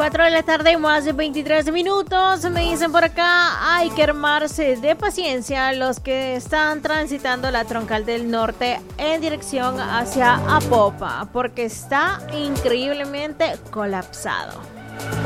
4 de la tarde, más de 23 minutos. Me dicen por acá, hay que armarse de paciencia los que están transitando la troncal del norte en dirección hacia Apopa, porque está increíblemente colapsado.